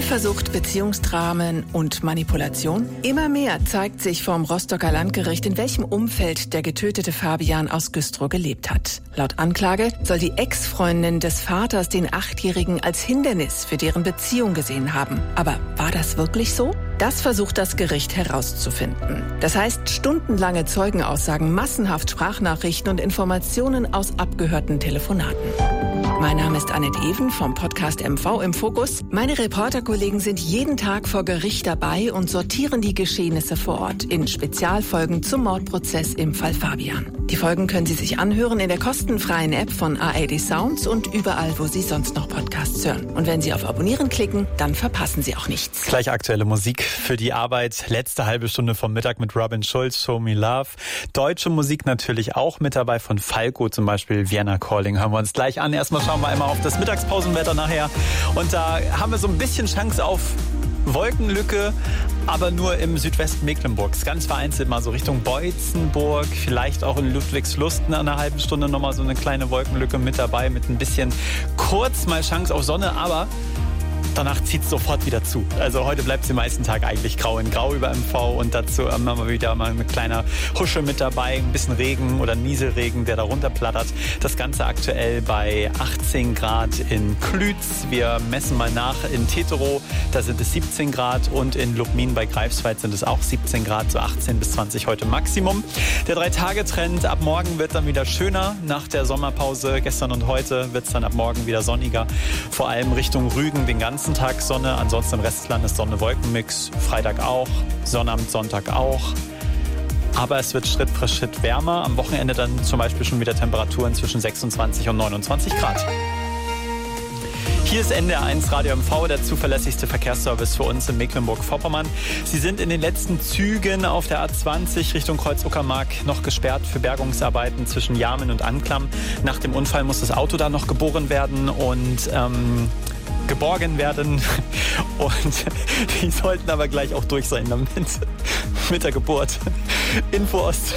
Eifersucht, Beziehungsdramen und Manipulation? Immer mehr zeigt sich vom Rostocker Landgericht, in welchem Umfeld der getötete Fabian aus Güstrow gelebt hat. Laut Anklage soll die Ex-Freundin des Vaters den 8-Jährigen als Hindernis für deren Beziehung gesehen haben. Aber war das wirklich so? Das versucht das Gericht herauszufinden. Das heißt, stundenlange Zeugenaussagen, massenhaft Sprachnachrichten und Informationen aus abgehörten Telefonaten. Mein Name ist Annette Even vom Podcast MV im Fokus. Meine Reporterkollegen sind jeden Tag vor Gericht dabei und sortieren die Geschehnisse vor Ort in Spezialfolgen zum Mordprozess im Fall Fabian. Die Folgen können Sie sich anhören in der kostenfreien App von ARD Sounds und überall, wo Sie sonst noch Podcasts hören. Und wenn Sie auf Abonnieren klicken, dann verpassen Sie auch nichts. Gleich aktuelle Musik für die Arbeit. Letzte halbe Stunde vom Mittag mit Robin Schulz, Show Me Love. Deutsche Musik natürlich auch mit dabei, von Falco zum Beispiel, Vienna Calling. Hören wir uns gleich an. Erstmal schauen wir einmal auf das Mittagspausenwetter nachher. Und da haben wir so ein bisschen Chance auf Wolkenlücke, aber nur im Südwesten Mecklenburgs. Ganz vereinzelt mal so Richtung Boitzenburg, vielleicht auch in Ludwigslust in einer halben Stunde nochmal so eine kleine Wolkenlücke mit dabei, mit ein bisschen kurz mal Chance auf Sonne, aber danach zieht es sofort wieder zu. Also heute bleibt es den meisten Tag eigentlich grau in grau über MV und dazu haben wir wieder mal eine kleine Husche mit dabei, ein bisschen Regen oder Nieselregen, der da runterplattert. Das Ganze aktuell bei 18 Grad in Klütz. Wir messen mal nach in Teterow, da sind es 17 Grad und in Lubmin bei Greifswald sind es auch 17 Grad, so 18 bis 20 heute Maximum. Der 3-Tage-Trend, ab morgen wird dann wieder schöner. Nach der Sommerpause gestern und heute wird es dann ab morgen wieder sonniger. Vor allem Richtung Rügen den ganzen Tag Sonne, ansonsten im Rest des Landes Sonne-Wolken-Mix. Freitag auch, Sonnabend, Sonntag auch. Aber es wird Schritt für Schritt wärmer. Am Wochenende dann zum Beispiel schon wieder Temperaturen zwischen 26 und 29 Grad. Hier ist NDR 1 Radio MV, der zuverlässigste Verkehrsservice für uns in Mecklenburg-Vorpommern. Sie sind in den letzten Zügen auf der A20 Richtung Kreuz-Uckermark noch gesperrt für Bergungsarbeiten zwischen Jarmen und Anklam. Nach dem Unfall muss das Auto da noch geborgen werden und geborgen werden und die sollten aber gleich auch durch sein damit mit der Geburt. Info aus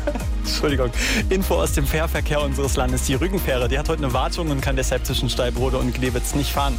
dem Fährverkehr unseres Landes. Die Rügenfähre, die hat heute eine Wartung und kann deshalb zwischen Steibrode und Glewitz nicht fahren.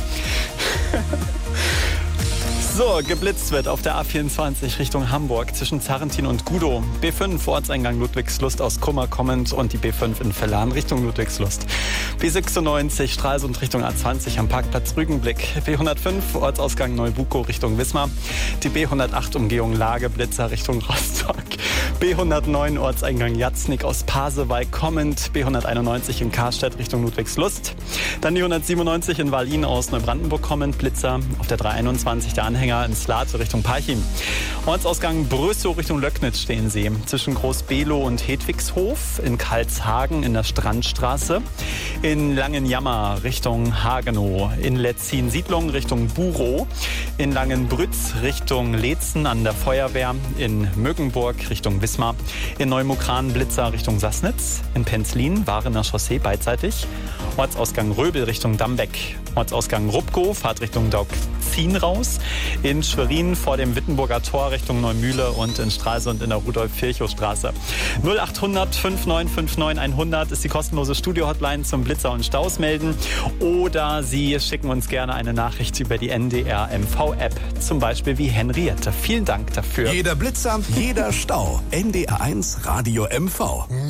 So, geblitzt wird auf der A24 Richtung Hamburg zwischen Zarrentin und Gudow. B5 Ortseingang Ludwigslust aus Kummer kommend und die B5 in Vellan Richtung Ludwigslust. B96 Stralsund Richtung A20 am Parkplatz Rügenblick. B105 Ortsausgang Neubukow Richtung Wismar. Die B108 Umgehung Lageblitzer Richtung Rostock. B109 Ortseingang Jatznik aus Pasewalk kommend. B191 in Karstedt Richtung Ludwigslust. Dann die 197 in Wallin aus Neubrandenburg kommend. Blitzer auf der 321 der Anhänger ins Late Richtung Parchim. Ortsausgang Brösow Richtung Löcknitz stehen Sie. Zwischen Groß-Below und Hedwigshof. In Karlshagen in der Strandstraße. In Langenjammer Richtung Hagenow. In Letzin-Siedlung Richtung Burow. In Langenbrütz Richtung Leetzen an der Feuerwehr. In Mögenburg Richtung Wismar. In Neumukran Blitzer Richtung Sassnitz. In Penzlin Warener Chaussee beidseitig. Ortsausgang Röbel Richtung Dambeck. Ortsausgang Rupkow, Fahrt Richtung Daugzin raus. In Schwerin vor dem Wittenburger Tor Richtung Neumühle und in Stralsund in der Rudolf-Virchow-Straße. 0800 5959 100 ist die kostenlose Studio-Hotline zum Blitzer und Staus melden. Oder Sie schicken uns gerne eine Nachricht über die NDR MV-App, zum Beispiel wie Henriette. Vielen Dank dafür. Jeder Blitzer, jeder Stau. NDR 1 Radio MV.